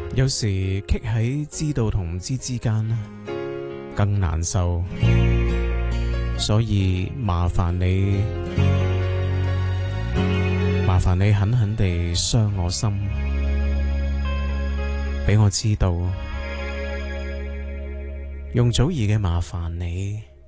有時棘喺知道同唔知之間更難受，所以麻煩你狠狠地傷我心，俾我知道，容祖兒嘅麻煩你。